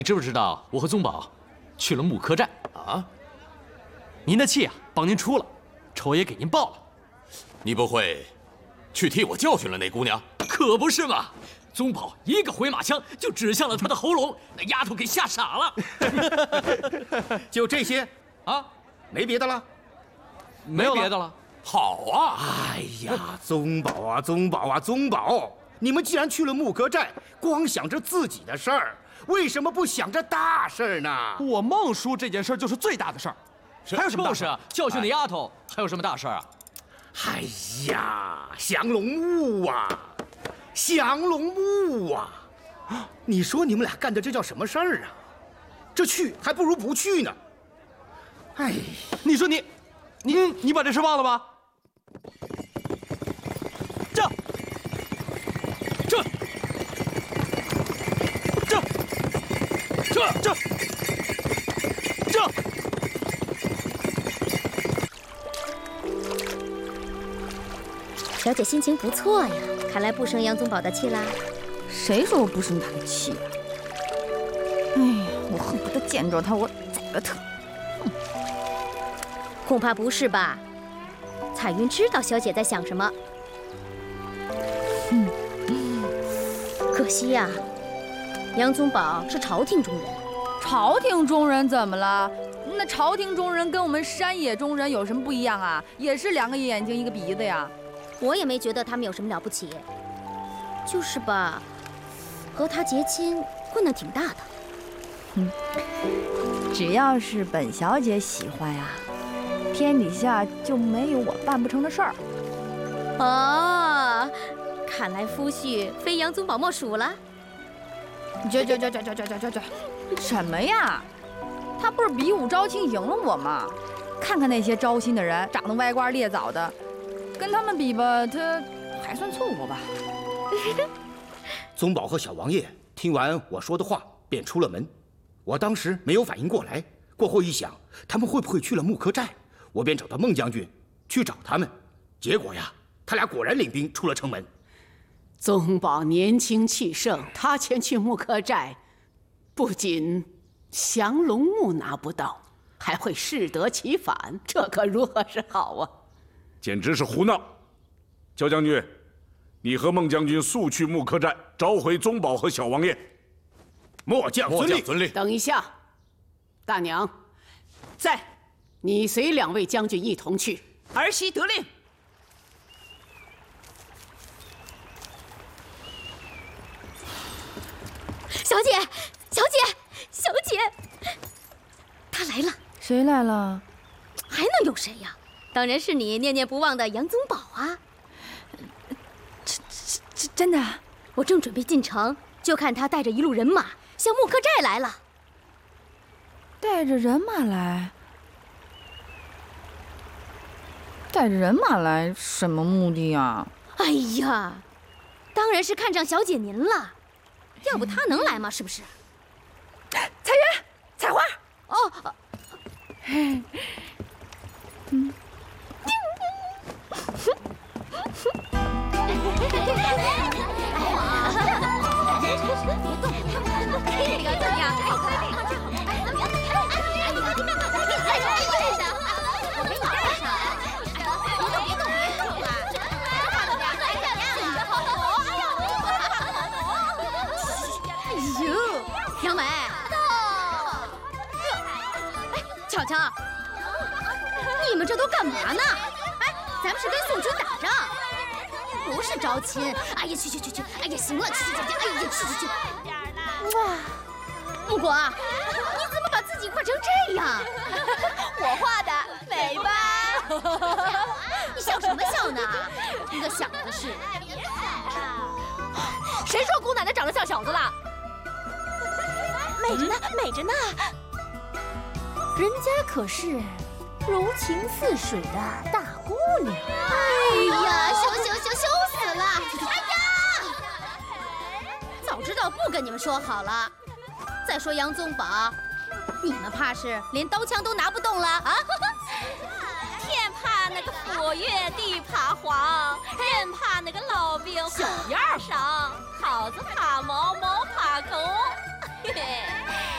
你知不知道我和宗保去了木柯寨啊？ 您的气啊，帮您出了，仇也给您报了。 你不会去替我教训了那姑娘？ 可不是嘛！宗保一个回马枪就指向了她的喉咙，那丫头给吓傻了。 就这些啊？没别的了？ 没有别的了。 好啊！ 哎呀，宗保啊，宗保啊，宗保！你们既然去了木柯寨，光想着自己的事儿，为什么不想着大事儿呢？ 我孟叔这件事就是最大的事儿，还有什么大事？ 就是啊，教训那丫头，还有什么大事啊？ 哎呀，降龙木啊，降龙木啊！你说你们俩干的这叫什么事儿啊？这去还不如不去呢。哎， 你说你把这事忘了吧？这。 小姐心情不错呀，看来不生杨宗保的气啦。 谁说我不生他的气啊？哎呀，我恨不得见着他我宰了他。 恐怕不是吧？彩云知道小姐在想什么。可惜呀，杨宗保是朝廷中人。 朝廷中人怎么了？那朝廷中人跟我们山野中人有什么不一样啊？也是2个眼睛1个鼻子呀。 我也没觉得他们有什么了不起，就是吧，和他结亲困难挺大的。 只要是本小姐喜欢呀，天底下就没有我办不成的事儿。 哦，看来夫婿非杨宗保莫属了。 这，什么呀？他不是比武招亲赢了我吗？看看那些招亲的人，长得歪瓜裂枣的，跟他们比吧，他还算凑合吧。 宗保和小王爷听完我说的话，便出了门。我当时没有反应过来，过后一想，他们会不会去了木柯寨？我便找到孟将军去找他们。结果呀，他俩果然领兵出了城门。 宗保年轻气盛，他前去木柯寨，不仅降龙木拿不到，还会适得其反，这可如何是好啊？ 简直是胡闹！焦将军，你和孟将军速去木柯寨，召回宗保和小王爷。 末将遵令。 等一下，大娘，在，你随2位将军一同去。儿媳得令。 小姐，他来了。 谁来了？ 还能有谁呀？当然是你念念不忘的杨宗保啊！ 真的？ 我正准备进城，就看他带着一路人马向木柯寨来了。 带着人马来？带着人马来什么目的啊？ 哎呀，当然是看上小姐您了，要不他能来吗？是不是？ 彩云、彩花。 哦。杨梅，巧巧，你们这都干嘛呢？哎，咱们是跟宋军打仗，不是招亲。哎呀，去！哎呀，行了，去！哎呀，去！哇，木果，你怎么把自己画成这样？ 我画的，美吧？ 你笑什么笑呢？你可想的是， 谁说姑奶奶长得像小子了？美着呢，人家可是柔情似水的大姑娘。 哎呀，羞死了！哎呀，早知道不跟你们说好了。再说杨宗保，你们怕是连刀枪都拿不动了啊？ 天怕那个火月，地怕黄，人怕那个老兵小样上，耗子怕毛，毛怕狗。